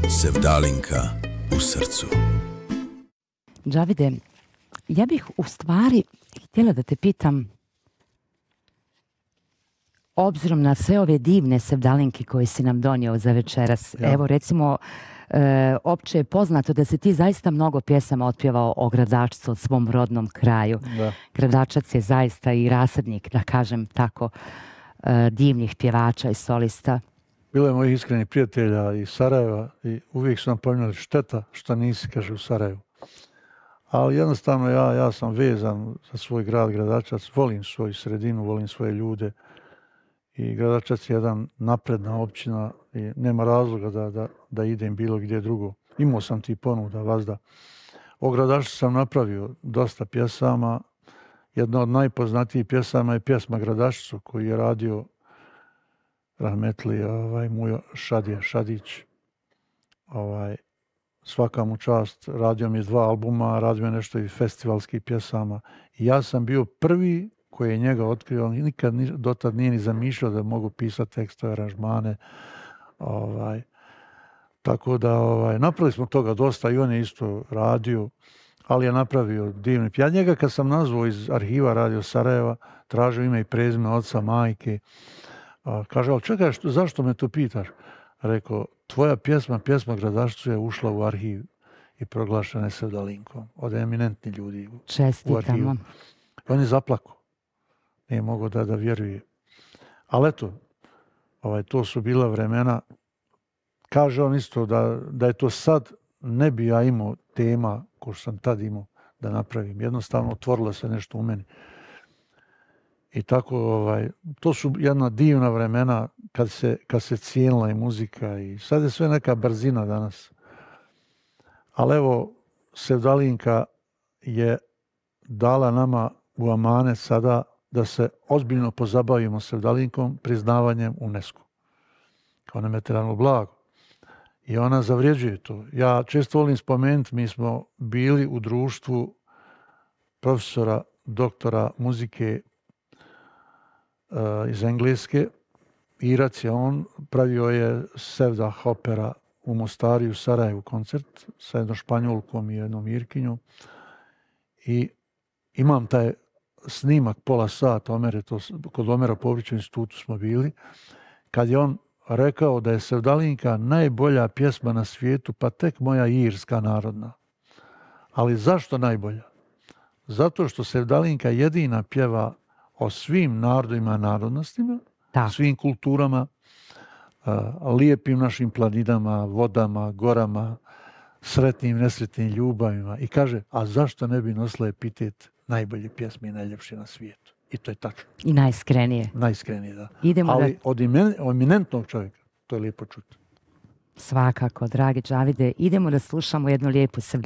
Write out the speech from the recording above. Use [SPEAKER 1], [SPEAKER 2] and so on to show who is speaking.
[SPEAKER 1] Sevdalinka u srcu.
[SPEAKER 2] Džavide, ja bih u stvari htjela da te pitam, obzirom na sve ove divne sevdalinke koje si nam donio za večeras, evo recimo, opće je poznato da si ti zaista mnogo pjesama otpjevao o Gradačcu, o svom rodnom kraju.
[SPEAKER 3] Da.
[SPEAKER 2] Gradačac je zaista i rasadnik, da kažem tako, divnih pjevača i solista.
[SPEAKER 3] Bilo je mojih iskrenih prijatelja iz Sarajeva i uvijek su nam pominjali šteta što nisi, kaže, u Sarajevu. Ali jednostavno ja sam vezan za svoj grad Gradačac, volim svoju sredinu, volim svoje ljude i Gradačac je jedan napredna općina i nema razloga da idem bilo gdje drugo. Imao sam ti ponuda, vazda. O Gradačcu sam napravio dosta pjesama. Jedna od najpoznatijih pjesama je pjesma Gradačcu koju je radio rahmetli Mujo Šadić. Svaka mu čast, radio mi je 2 albuma, radio je nešto i festivalskih pjesama. I ja sam bio prvi koji je njega otkrio, on nikad dotad nije ni zamišljao da mogu pisati tekstove, aranžmane. Tako da napravili smo toga dosta i on je isto radio, ali je napravio divni. Ja njega kad sam nazvao iz arhiva Radio Sarajeva, tražio ime i prezime oca, majke, kaže, ali čekaj, zašto me to pitaš? Rekao, tvoja pjesma Gradačcu je ušla u arhiv i proglašena je Sevdalinkom od eminentnih ljudi u arhivu. On je zaplakao. Nije mogao da vjeruje. Ali eto, to su bila vremena. Kaže on isto da je to sad, ne bi ja imao tema koju sam tad imao da napravim. Jednostavno otvorilo se nešto u meni. I tako, to su jedna divna vremena kad se cijenila i muzika i sad je sve neka brzina danas. Ali evo, Sevdalinka je dala nama u amanet sada da se ozbiljno pozabavimo Sevdalinkom priznavanjem UNESCO kao nematerijalno blago. I ona zavređuje to. Ja često volim spomenuti, mi smo bili u društvu profesora, doktora muzike iz Engleske. Irac je on, pravio je Sevda Hopera u Mostaru i u Sarajevu koncert sa jednom Španjolkom i jednom Irkinjom. I imam taj snimak pola sata, kod Omera Povrića institutu smo bili, kad je on rekao da je Sevdalinka najbolja pjesma na svijetu, pa tek moja irska narodna. Ali zašto najbolja? Zato što Sevdalinka jedina pjeva o svim narodima i narodnostima, svim kulturama, lijepim našim planinama, vodama, gorama, sretnim, nesretnim ljubavima. I kaže, a zašto ne bi nosila epitet najbolje pjesme i najljepše na svijetu? I to je tačno.
[SPEAKER 2] I najiskrenije.
[SPEAKER 3] Najiskrenije, da.
[SPEAKER 2] Ali
[SPEAKER 3] od eminentnog čovjeka to je lijepo čuti.
[SPEAKER 2] Svakako, dragi Džavide, idemo da slušamo jednu lijepu